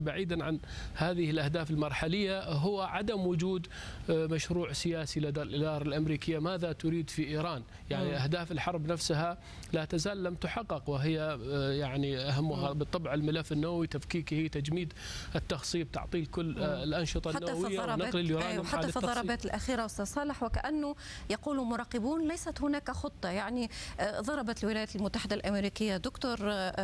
بعيدا عن هذه الأهداف المرحلية هو عدم وجود مشروع سياسي لدى الإدارة الأمريكية. ماذا تريد في إيران؟ يعني أهداف الحرب نفسها لا تزال لم تحقق، وهي يعني أهمها بالطبع الملف النووي، تفكيكه، تجميد التخصيب، تعطيل كل الأنشطة النووية ونقل اليورانيوم. حتى في الضربات الأخيرة أستاذ صالح، وكأنه يقول مراقبون ليست هناك خطة. يعني ضربت الولايات المتحدة الأمريكية دكتور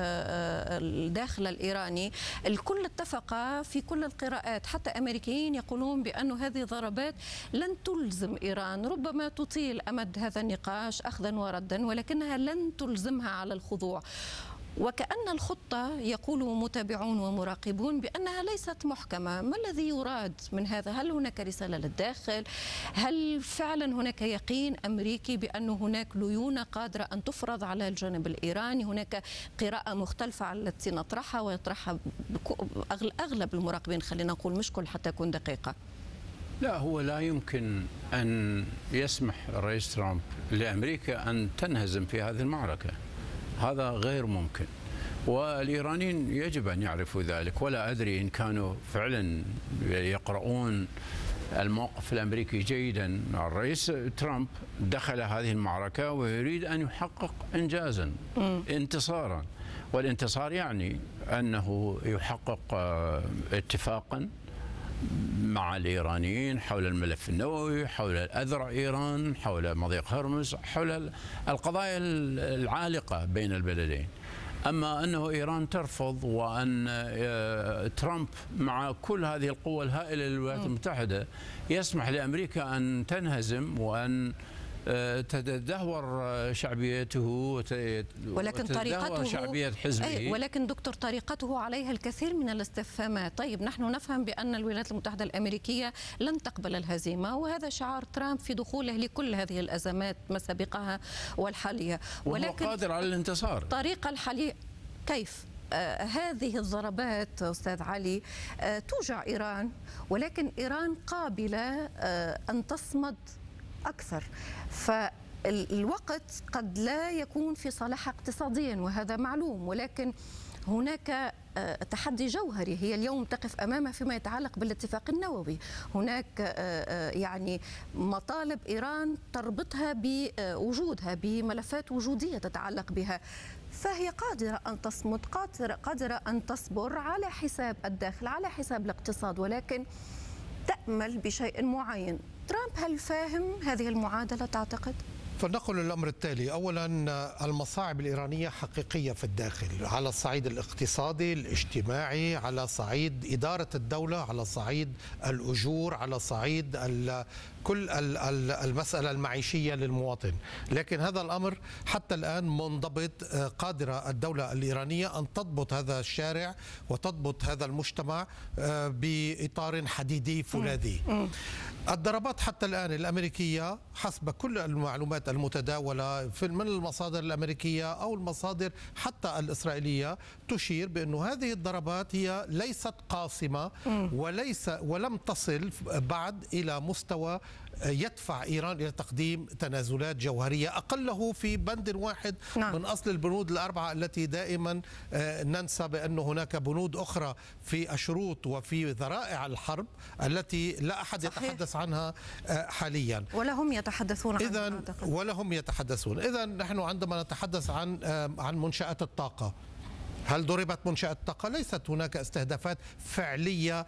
الداخل الإيراني، الكل اتفق في كل القراءات، حتى أمريكيين يقولون بأن هذه الضربات لن تلزم إيران، ربما تطيل أمد هذا النقاش أخذا وردا، ولكنها لن تلزمها على الخضوع. وكأن الخطة يقول متابعون ومراقبون بأنها ليست محكمة. ما الذي يراد من هذا؟ هل هناك رسالة للداخل؟ هل فعلا هناك يقين أمريكي بأن هناك ليونة قادرة أن تفرض على الجانب الإيراني؟ هناك قراءة مختلفة على التي نطرحها ويطرحها أغلب المراقبين، خلينا نقول مش كل حتى تكون دقيقة. لا، هو لا يمكن أن يسمح الرئيس ترامب لأمريكا أن تنهزم في هذه المعركة، هذا غير ممكن، والإيرانيين يجب أن يعرفوا ذلك. ولا أدري إن كانوا فعلا يقرؤون الموقف الأمريكي جيدا. الرئيس ترامب دخل هذه المعركة ويريد أن يحقق إنجازا، انتصارا، والانتصار يعني أنه يحقق اتفاقا مع الإيرانيين حول الملف النووي، حول الأذرع إيران، حول مضيق هرمز، حول القضايا العالقة بين البلدين. أما أنه إيران ترفض، وأن ترامب مع كل هذه القوة الهائلة للولايات المتحدة يسمح لأمريكا أن تنهزم وأن تدهور شعبيته وتدهور شعبية حزبه. ولكن دكتور طريقته عليها الكثير من الاستفهامات. طيب نحن نفهم بأن الولايات المتحدة الأمريكية لن تقبل الهزيمة، وهذا شعار ترامب في دخوله لكل هذه الأزمات ما سابقها والحالية، ولكن وهو قادر على الانتصار. الطريقة الحالية كيف؟ هذه الضربات أستاذ علي توجع إيران، ولكن إيران قابلة أن تصمد أكثر، فالوقت قد لا يكون في صالحها اقتصاديا وهذا معلوم، ولكن هناك تحدي جوهري هي اليوم تقف أمامه فيما يتعلق بالاتفاق النووي. هناك يعني مطالب إيران تربطها بوجودها بملفات وجودية تتعلق بها، فهي قادرة أن تصمد، قادرة أن تصبر على حساب الداخل، على حساب الاقتصاد، ولكن تأمل بشيء معين. ترامب هل فاهم هذه المعادلة تعتقد؟ فنقول الأمر التالي: أولا، المصاعب الإيرانية حقيقية في الداخل، على الصعيد الاقتصادي، الاجتماعي، على صعيد إدارة الدولة، على صعيد الأجور، على صعيد كل المسألة المعيشية للمواطن. لكن هذا الأمر حتى الآن منضبط. قادرة الدولة الإيرانية أن تضبط هذا الشارع وتضبط هذا المجتمع بإطار حديدي فولاذي. الضربات حتى الآن الأمريكية حسب كل المعلومات المتداولة من المصادر الأمريكية أو المصادر حتى الإسرائيلية تشير بأن هذه الضربات هي ليست قاصمة ولم تصل بعد إلى مستوى يدفع إيران إلى تقديم تنازلات جوهرية أقله في بند واحد من أصل البنود الأربعة التي دائما ننسى بأن هناك بنود أخرى في الشروط وفي ذرائع الحرب التي لا أحد يتحدث عنها حاليا، ولا هم يتحدثون عنها. ولا هم يتحدثون. إذن نحن عندما نتحدث عن منشآت الطاقة، هل ضربت منشآت الطاقة؟ ليست هناك استهدافات فعلية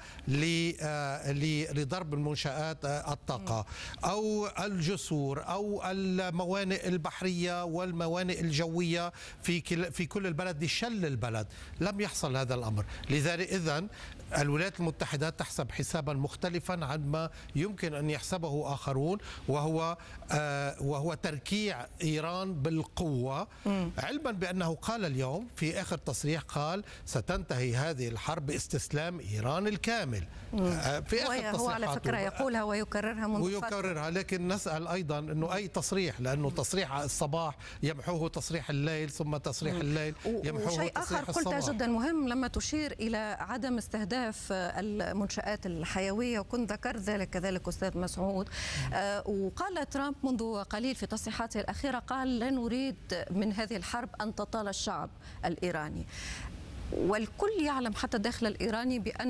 لضرب المنشآت الطاقة أو الجسور أو الموانئ البحرية والموانئ الجوية في كل البلد لشل البلد. لم يحصل هذا الأمر. لذلك إذن الولايات المتحدة تحسب حسابا مختلفا عن ما يمكن أن يحسبه آخرون، وهو تركيع إيران بالقوة، علما بأنه قال اليوم في آخر تصريح قال ستنتهي هذه الحرب باستسلام إيران الكامل. في آخر هو على فكرة يقولها ويكررها منذ فترة. لكن نسأل أيضا أنه أي تصريح، لأنه تصريح الصباح يمحوه تصريح الليل، ثم تصريح الليل يمحوه شيء تصريح آخر الصباح. قلت جدا مهم لما تشير إلى عدم استهداف المنشآت الحيوية، وكنت ذكرت ذلك كذلك أستاذ مسعود. وقال ترامب منذ قليل في تصريحاته الأخيرة، قال لا نريد من هذه الحرب أن تطال الشعب الإيراني. والكل يعلم حتى الداخل الإيراني بأن